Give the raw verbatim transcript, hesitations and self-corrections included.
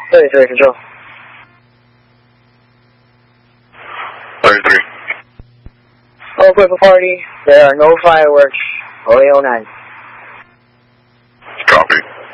thirty-three, control. thirty-three. All equip a party. There are no fireworks. Only oh nine. Copy.